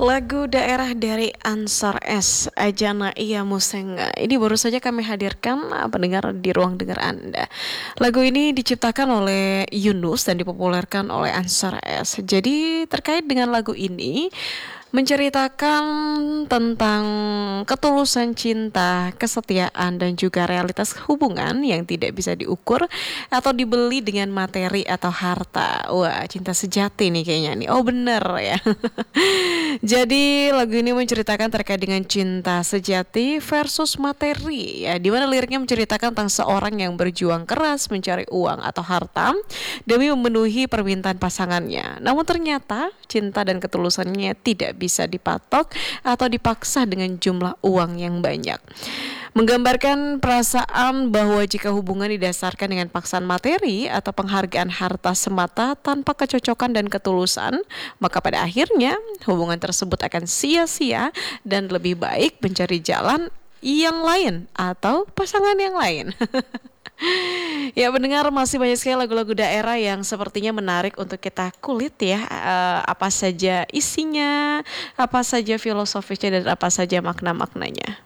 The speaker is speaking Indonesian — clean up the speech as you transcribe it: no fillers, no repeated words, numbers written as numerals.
Lagu daerah dari Ansar S, Ajana Iya Musenga. Ini baru saja kami hadirkan pendengar di ruang dengar Anda. Lagu ini diciptakan oleh Yunus dan dipopulerkan oleh Ansar S. Jadi terkait dengan lagu ini menceritakan tentang ketulusan cinta, kesetiaan dan juga realitas hubungan yang tidak bisa diukur atau dibeli dengan materi atau harta. Wah, cinta sejati nih kayaknya nih. Oh bener ya. Jadi lagu ini menceritakan terkait dengan cinta sejati versus materi ya, di mana liriknya menceritakan tentang seorang yang berjuang keras mencari uang atau harta demi memenuhi permintaan pasangannya. Namun ternyata cinta dan ketulusannya tidak bisa dipatok atau dipaksa dengan jumlah uang yang banyak. Menggambarkan perasaan bahwa jika hubungan didasarkan dengan paksaan materi atau penghargaan harta semata tanpa kecocokan dan ketulusan, maka pada akhirnya hubungan tersebut akan sia-sia dan lebih baik mencari jalan yang lain atau pasangan yang lain. Ya pendengar, masih banyak sekali lagu-lagu daerah yang sepertinya menarik untuk kita kulit ya. Apa saja isinya, apa saja filosofisnya dan apa saja makna-maknanya.